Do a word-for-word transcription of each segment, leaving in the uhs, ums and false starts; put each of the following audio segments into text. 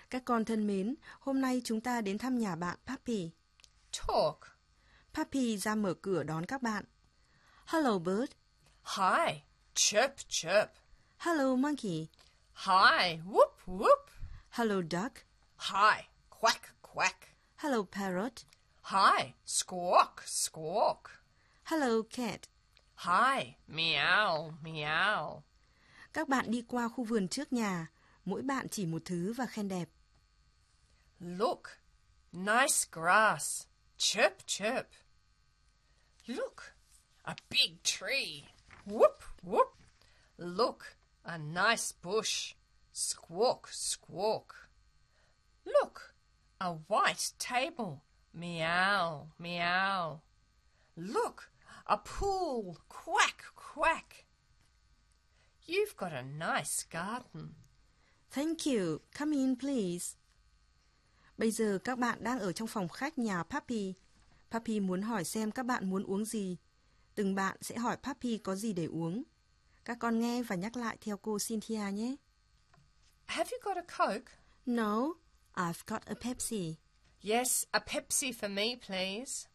Các con thân mến, hôm nay chúng ta đến thăm nhà bạn Puppy. Talk. Puppy ra mở cửa đón các bạn. Hello bird. Hi. Chirp, chirp. Hello monkey. Hi. Whoop, whoop. Hello duck. Hi. Quack, quack. Hello parrot. Hi. Squawk, squawk. Hello cat. Hi. Meow, meow. Các bạn đi qua khu vườn trước nhà, mỗi bạn chỉ một thứ và khen đẹp. Look. Nice grass. Chirp, chirp. Look. A big tree. Whoop, whoop. Look. A nice bush. Squawk, squawk. Look. A white table. Meow, meow. Look. A pool. Quack, quack. You've got a nice garden. Thank you. Come in please. Bây giờ các bạn đang ở trong phòng khách nhà Puppy. Puppy muốn hỏi xem các bạn muốn uống gì. Từng bạn sẽ hỏi Puppy có gì để uống. Các con nghe và nhắc lại theo cô Cynthia nhé. Have you got a Coke? No, I've got a Pepsi. Yes, a Pepsi for me, please.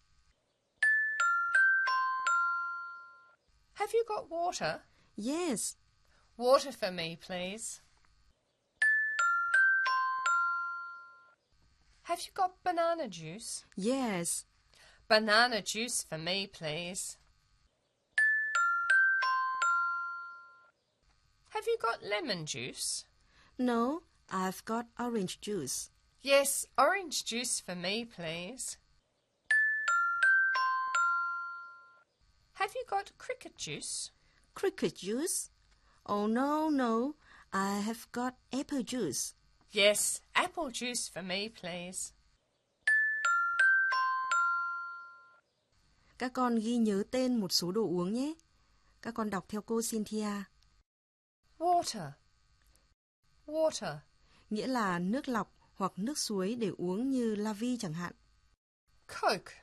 Have you got water? Yes. Water for me, please. Have you got banana juice? Yes. Banana juice for me, please. Have you got lemon juice? No, I've got orange juice. Yes, orange juice for me, please. Have you got cricket juice? Cricket juice? Oh no, no, I have got apple juice. Yes, apple juice for me, please. Các con ghi nhớ tên một số đồ uống nhé. Các con đọc theo cô Cynthia. Water. Water. Nghĩa là nước lọc hoặc nước suối để uống như La Vie chẳng hạn. Coke.